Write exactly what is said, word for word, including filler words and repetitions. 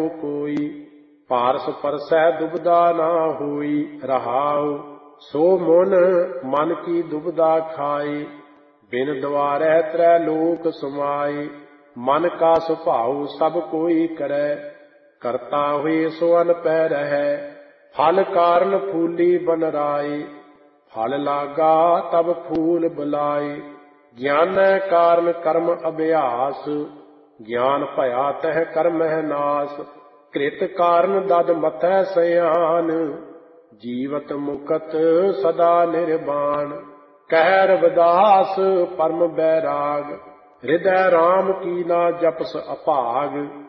कोई, पारस परसै दुबदा ना होई। रहाउ सो मन मन की दुबदा खाए, बिन द्वारै त्रै लोक समाए। मन का सुभाव सब कोई करै, करता हुए सो अन पै रहै। फल कारण फूली बन राए, फल लागा तब फूल बुलाए। ज्ञानै कारण कर्म अभ्यास, ज्ञान भया तह कर्मਹਿ नाश। कृत कारण दद मथै सयान, जीवत मुकत सदा निर्वाण। ਕਹਿ ਰਵਿਦਾਸ ਪਰਮ ਬੈਰਾਗ, ਹਿਰਦੈ ਰਾਮ ਕੀ ਨਾ ਜਪਸ ਅਭਾਗ।